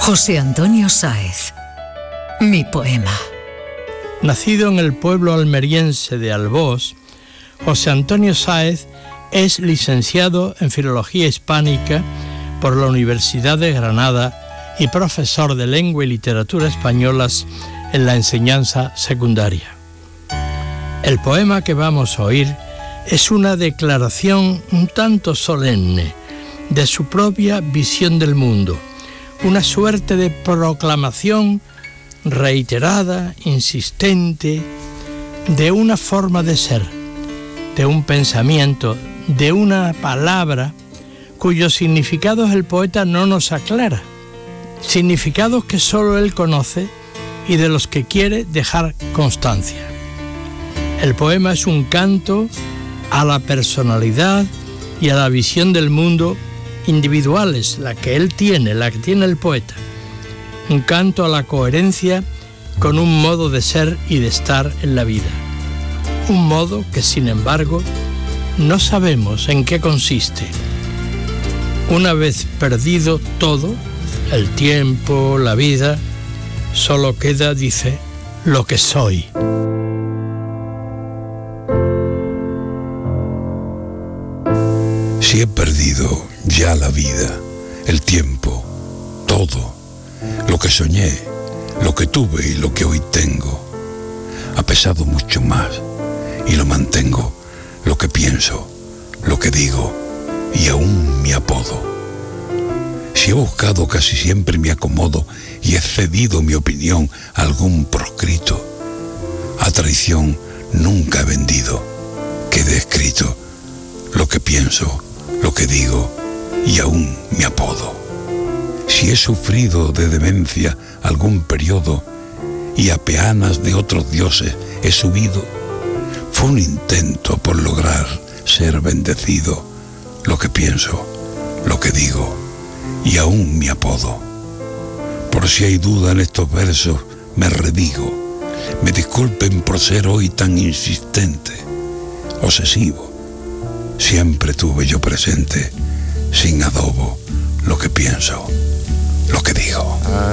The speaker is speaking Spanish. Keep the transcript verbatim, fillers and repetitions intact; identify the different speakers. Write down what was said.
Speaker 1: José Antonio Sáez. Mi poema.
Speaker 2: Nacido en el pueblo almeriense de Albós, José Antonio Sáez es licenciado en Filología Hispánica por la Universidad de Granada y profesor de Lengua y Literatura Españolas en la enseñanza secundaria. El poema que vamos a oír es una declaración un tanto solemne de su propia visión del mundo, una suerte de proclamación reiterada, insistente, de una forma de ser, de un pensamiento, de una palabra cuyos significados el poeta no nos aclara, significados que solo él conoce y de los que quiere dejar constancia. El poema es un canto a la personalidad y a la visión del mundo individuales, la que él tiene, la que tiene el poeta. Un canto a la coherencia con un modo de ser y de estar en la vida. Un modo que, sin embargo, no sabemos en qué consiste. Una vez perdido todo, el tiempo, la vida, solo queda, dice, lo que soy.
Speaker 3: Si he perdido ya la vida, el tiempo, todo, lo que soñé, lo que tuve y lo que hoy tengo, ha pesado mucho más y lo mantengo, lo que pienso, lo que digo y aún mi apodo. Si he buscado casi siempre mi acomodo y he cedido mi opinión a algún proscrito, a traición nunca he vendido, quedé escrito lo que pienso, lo que digo y aún mi apodo. Si he sufrido de demencia algún periodo y a peanas de otros dioses he subido, fue un intento por lograr ser bendecido, lo que pienso, lo que digo y aún mi apodo. Por si hay duda en estos versos, me redigo, me disculpen por ser hoy tan insistente, obsesivo. Siempre tuve yo presente, sin adobo, lo que pienso, lo que digo.